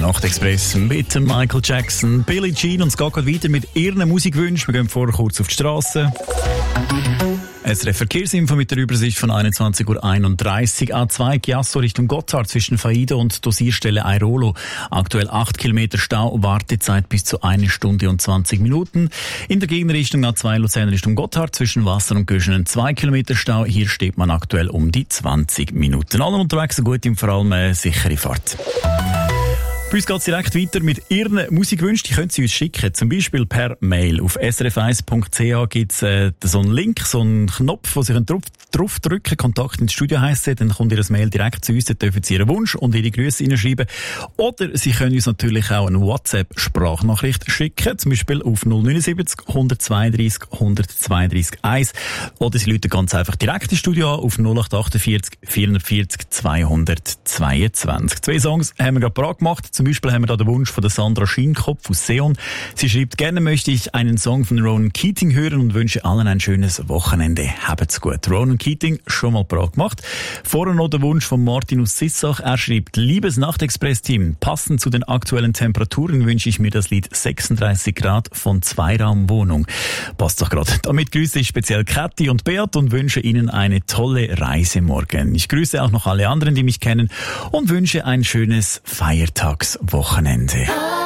Nachtexpress mit Michael Jackson, Billie Jean, und es geht gerade weiter mit ihren Musikwünschen. Wir gehen vorher kurz auf die Straße. SRF Verkehrsinfo mit der Übersicht von 21:31 Uhr. A2 Chiasso Richtung Gotthard zwischen Faida und Dosierstelle Airolo. Aktuell 8 Kilometer Stau, Wartezeit bis zu 1 Stunde und 20 Minuten. In der Gegenrichtung A2 Luzern Richtung Gotthard zwischen Wasser und Göschenen 2 Kilometer Stau. Hier steht man aktuell um die 20 Minuten. Alle unterwegs, gut und vor allem sichere Fahrt. Bei uns geht es direkt weiter mit Ihren Musikwünschen. Die können Sie uns schicken, zum Beispiel per Mail. Auf srf1.ch gibt es so einen Link, so einen Knopf, wo Sie drauf drücken, Kontakt ins Studio heissen, dann kommt Ihr Mail direkt zu uns, dann dürfen Sie Ihren Wunsch und Ihre Grüße hineinschreiben. Oder Sie können uns natürlich auch eine WhatsApp-Sprachnachricht schicken, zum Beispiel auf 079 132 132 1. Oder Sie rufen ganz einfach direkt ins Studio an auf 0848 440 222. 2 Songs haben wir gerade parat gemacht. Zum Beispiel haben wir da den Wunsch von der Sandra Schienkopf aus Seon. Sie schreibt, gerne möchte ich einen Song von Ronan Keating hören und wünsche allen ein schönes Wochenende. Habt's gut. Ronan Keating, schon mal parat gemacht. Vorher noch der Wunsch von Martin aus Sissach. Er schreibt, liebes Nachtexpress-Team, passend zu den aktuellen Temperaturen wünsche ich mir das Lied 36 Grad von Zweiraumwohnung. Passt doch gerade. Damit grüße ich speziell Kathi und Beat und wünsche Ihnen eine tolle Reise morgen. Ich grüße auch noch alle anderen, die mich kennen und wünsche ein schönes Feiertagswochenende.